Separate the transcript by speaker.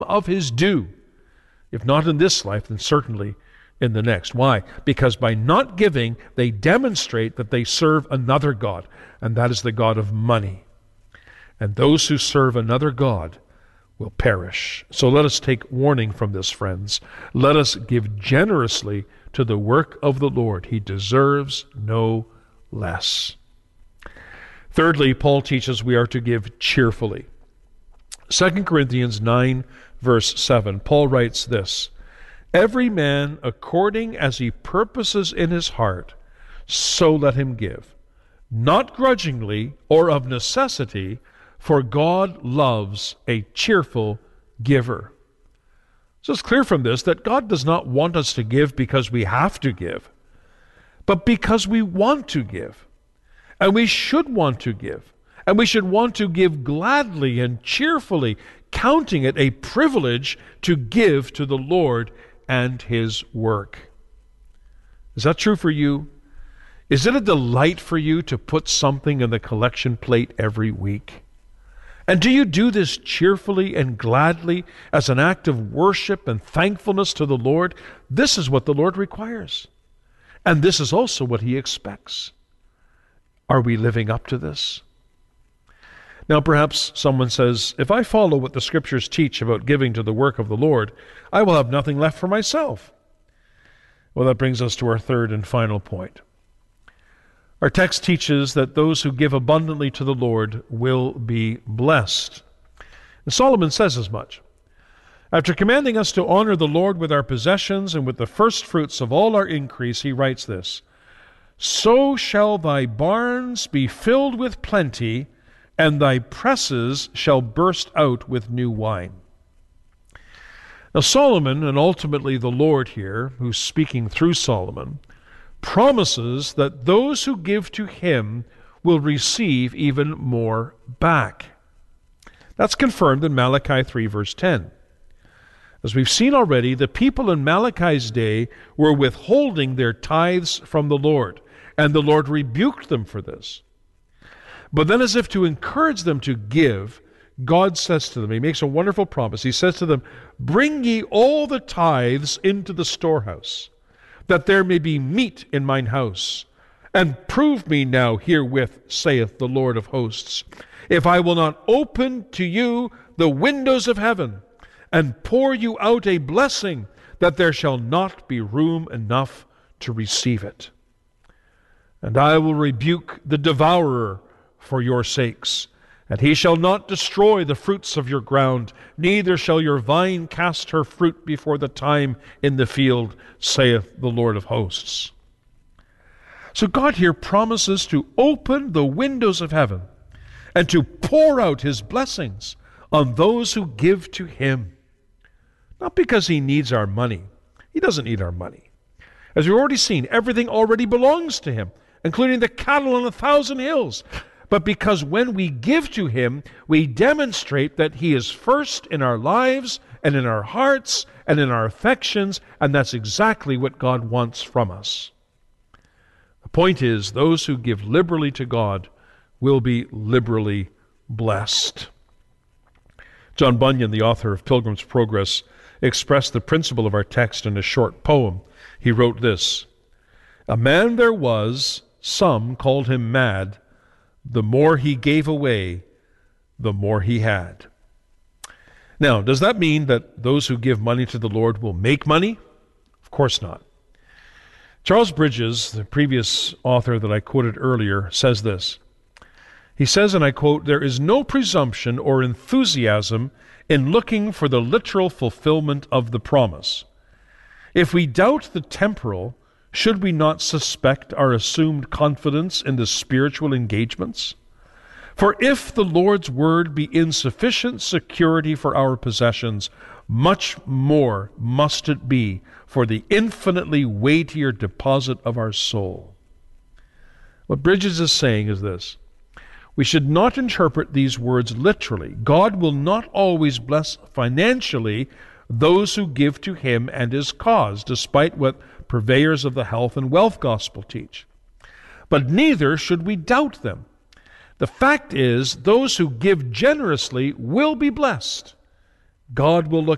Speaker 1: of his due. If not in this life, then certainly in the next. Why? Because by not giving, they demonstrate that they serve another God, and that is the God of money. And those who serve another God will perish. So let us take warning from this, friends. Let us give generously to the work of the Lord. He deserves no less. Thirdly, Paul teaches we are to give cheerfully. 2 Corinthians 9, verse 7, Paul writes this, "Every man according as he purposes in his heart, so let him give, not grudgingly or of necessity, for God loves a cheerful giver." So it's clear from this that God does not want us to give because we have to give, but because we want to give. And we should want to give. And we should want to give gladly and cheerfully, counting it a privilege to give to the Lord and His work. Is that true for you? Is it a delight for you to put something in the collection plate every week? And do you do this cheerfully and gladly as an act of worship and thankfulness to the Lord? This is what the Lord requires. And this is also what He expects. Are we living up to this? Now perhaps someone says, if I follow what the Scriptures teach about giving to the work of the Lord, I will have nothing left for myself. Well, that brings us to our third and final point. Our text teaches that those who give abundantly to the Lord will be blessed. And Solomon says as much. After commanding us to honor the Lord with our possessions and with the first fruits of all our increase, he writes this, "So shall thy barns be filled with plenty, and thy presses shall burst out with new wine." Now Solomon, and ultimately the Lord here, who's speaking through Solomon, promises that those who give to him will receive even more back. That's confirmed in Malachi 3, verse 10. As we've seen already, the people in Malachi's day were withholding their tithes from the Lord, and the Lord rebuked them for this. But then, as if to encourage them to give, God says to them, He makes a wonderful promise. He says to them, "Bring ye all the tithes into the storehouse, that there may be meat in mine house. And prove me now herewith, saith the Lord of hosts, if I will not open to you the windows of heaven, and pour you out a blessing, that there shall not be room enough to receive it. And I will rebuke the devourer for your sakes, and he shall not destroy the fruits of your ground, neither shall your vine cast her fruit before the time in the field, saith the Lord of hosts." So God here promises to open the windows of heaven and to pour out His blessings on those who give to Him. Not because He needs our money. He doesn't need our money. As we've already seen, everything already belongs to Him, including the cattle on 1,000 hills. But because when we give to Him, we demonstrate that He is first in our lives and in our hearts and in our affections, and that's exactly what God wants from us. The point is, those who give liberally to God will be liberally blessed. John Bunyan, the author of Pilgrim's Progress, expressed the principle of our text in a short poem. He wrote this, "A man there was, some called him mad, the more he gave away, the more he had." Now, does that mean that those who give money to the Lord will make money? Of course not. Charles Bridges, the previous author that I quoted earlier, says this. He says, and I quote, "There is no presumption or enthusiasm in looking for the literal fulfillment of the promise. If we doubt the temporal, should we not suspect our assumed confidence in the spiritual engagements? For if the Lord's word be insufficient security for our possessions, much more must it be for the infinitely weightier deposit of our soul." What Bridges is saying is this. We should not interpret these words literally. God will not always bless financially those who give to Him and His cause, despite what purveyors of the health and wealth gospel teach. But neither should we doubt them. The fact is, those who give generously will be blessed. God will look